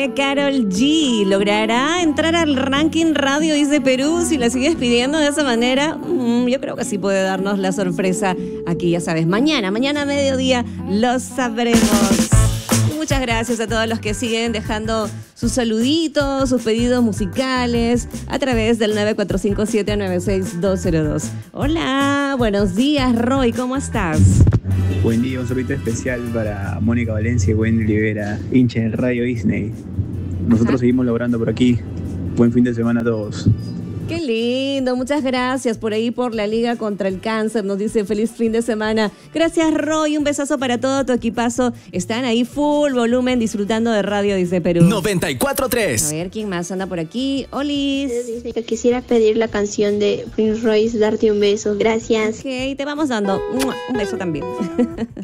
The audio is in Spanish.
Karol G logrará entrar al ranking Radio Dice Perú si la sigues pidiendo de esa manera. Yo creo que sí puede darnos la sorpresa aquí, ya sabes, mañana a mediodía lo sabremos. Y muchas gracias a todos los que siguen dejando sus saluditos, sus pedidos musicales a través del 9457-96202. Hola, buenos días, Roy, ¿cómo estás? Buen día, un saludito especial para Mónica Valencia y Wendy Rivera, hincha del Radio Disney. Nosotros seguimos laborando por aquí. Buen fin de semana a todos. Qué lindo, muchas gracias por ahí por la Liga contra el Cáncer, nos dice feliz fin de semana. Gracias, Roy, un besazo para todo tu equipazo. Están ahí full volumen disfrutando de Radio Dice Perú. 94.3. A ver, ¿quién más anda por aquí? Olis. Dice que quisiera pedir la canción de Prince Royce, Darte un beso. Gracias. Ok, te vamos dando un beso también.